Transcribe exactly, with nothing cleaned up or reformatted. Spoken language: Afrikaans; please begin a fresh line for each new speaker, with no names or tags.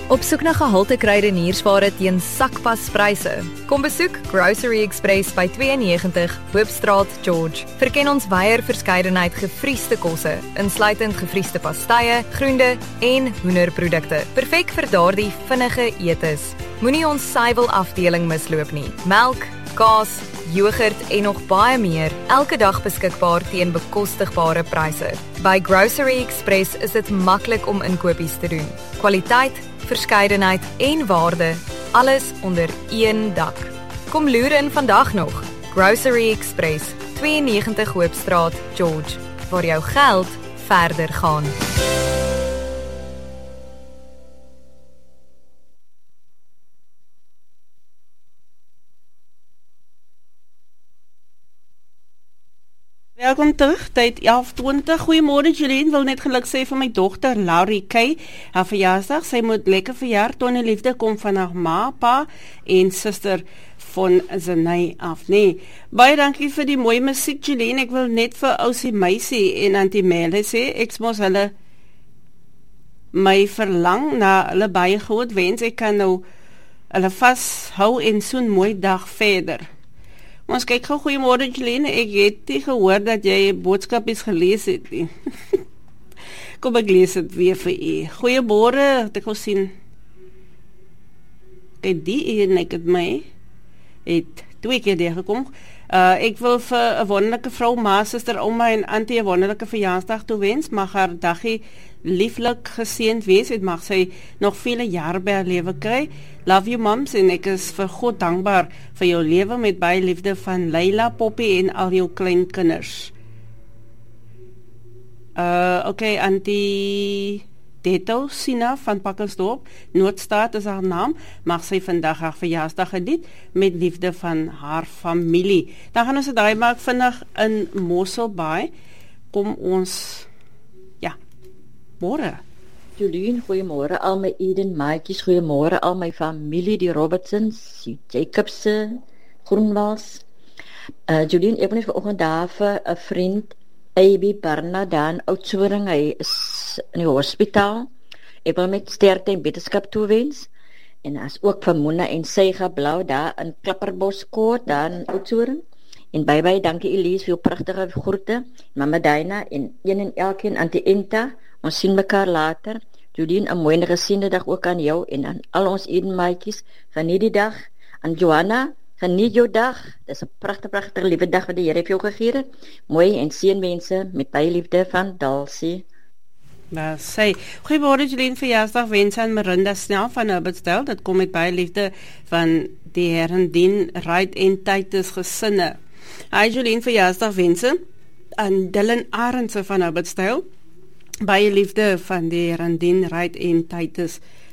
Op soek na gehalte kruideniersware teen sakpaspryse? Kom besoek Grocery Express by twee negentig Hoopstraat, George. Verken ons wyeer verskeidenheid gefriesde kosse, insluitend gefriesde pastye, groente en hoenderprodukte. Perfek vir daardie vinnige etes. Moenie ons suiwel afdeling misloop nie. Melk, kaas, yoghurt en nog baie meer, elke dag beskikbaar teen bekostigbare pryse. By Grocery Express is dit maklik om inkopies te doen. Kwaliteit, verskeidenheid en waarde, alles onder een dak. Kom loer in vandag nog. Grocery Express, twee negentig Hoopstraat, George, waar jou geld verder gaan.
Welkom terug, tyd elf twintig. Goeiemôre Jolien, wil net geluk sê vir my dogter Laurie Kay, haar verjaarsdag. Sy moet lekker verjaar, Tonne Liefde kom van haar ma, pa en suster van Zenay af. Nee, baie dankie vir die mooie musiek Jolien. Ek wil net vir Ousie Meisie en Auntie Melle sê, ek mos hulle my verlang na hulle baie groot wens. Ek kan nou hulle vashou en so'n mooi dag verder. Ons kyk gou, goeiemôre Jolene, ek het nie gehoor dat jy boodskap is gelees het nie. Kom ek lees het weer vir u. Goeiemôre, het ek al sien. Kijk, die een ek het my, het twee keer deurgekom. Uh, ek wil vir 'n wonderlike vrou, ma, suster, ouma en auntie 'n wonderlike verjaarsdag toewens. Mag haar daggie lieflik geseënd wees, het mag sy nog vele jare by haar lewe kry. Love you moms, en ek is vir God dankbaar vir jou lewe met baie liefde van Leila, Poppy en al jou klein kinders. Uh, Oké, okay, Auntie Deto Sina van Pakkersdorp, Noordstaat is haar naam, mag sy vandag haar verjaarsdag geniet met liefde van haar familie. Dan gaan ons het draai maak vinnig in Mosselbaai. Kom ons, ja, môre.
Jolien, goeiemôre al my Eden maatjies, goeiemôre al my familie, die Robertsons, die Jacobse, Groenwals. Uh, Jolien, ek ben net vanoggend daar vir 'n vriend, A B Barna, daar in Oudtshoorn, hy is in die hospitaal. Ek wil met sterkte en beterskap toewens. En as ook vir Mona en Seiga Blau, daar in Klapperboskoort, daar in Oudtshoorn. En bye bye, dankie Elise, vir jou pragtige groete. Mama Dina en een en elkeen, Auntie Enta. Ons sien mekaar later. Jolien, 'n mooi gesiende dag ook aan jou en aan al ons Edenmaatjies. Geniet die dag. Aan Johanna, geniet jou dag. Dit is 'n pragtige, pragtige liewe dag wat die Here vir jou gegee het. Mooi en seënwense met baie liefde van Dalsie.
Nou sê, goeiemôre Jolien, verjaarsdag wens aan Marinda Snell van Herbertsdale. Dit kom met baie liefde van die Herendien, Wright en Titus gesinne. Hi Jolien, verjaarsdag wense aan Dylan Arendse van Herbertsdale. Baie liefde van die Herendien, Wright en Titus